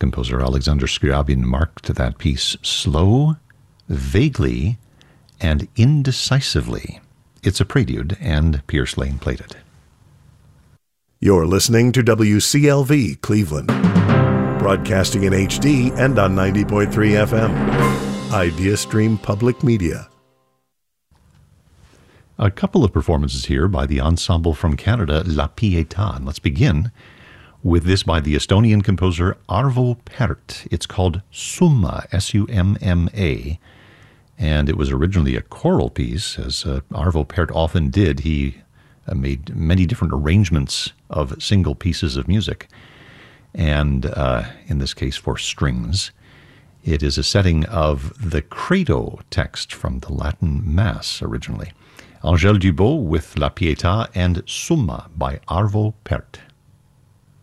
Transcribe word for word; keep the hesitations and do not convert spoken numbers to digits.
composer Alexander Scriabin marked that piece slow, vaguely, and indecisively. It's a prelude, and Pierce Lane played it. You're listening to W C L V Cleveland, broadcasting in H D and on ninety point three F M. IdeaStream Public Media. A couple of performances here by the ensemble from Canada, La Pietà. And let's begin with this by the Estonian composer Arvo Pärt. It's called Summa, S U M M A, and it was originally a choral piece, as uh, Arvo Pärt often did. He uh, made many different arrangements of single pieces of music, and uh, in this case for strings. It is a setting of the Credo text from the Latin Mass originally. Angèle Dubot with La Pietà and Summa by Arvo Pärt.